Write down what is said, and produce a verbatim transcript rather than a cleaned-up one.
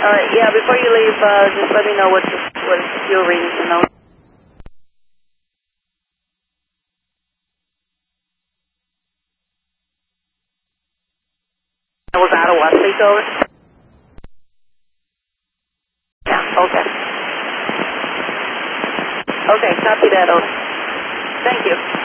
All right, yeah, before you leave, uh, just let me know what the, what the fuel readings and those. I was out of what, please, over? Yeah, okay. Okay, copy that, over. Thank you.